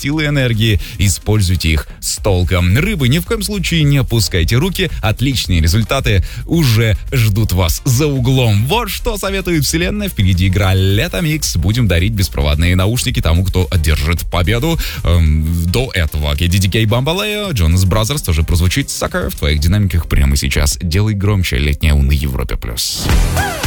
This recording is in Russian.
силы и энергии. Используйте их с толком. Рыбы, ни в коем случае не опускайте руки. Отличные результаты уже ждут вас за углом. Вот что советует вселенная. Впереди игра Лето Микс. Будем дарить беспроводные наушники тому, кто одержит победу. До этого KDDK Bambaleo, Jonas Brothers тоже прозвучит Sucker в твоих динамиках прямо сейчас. Делай громче. Летняя на Европе+.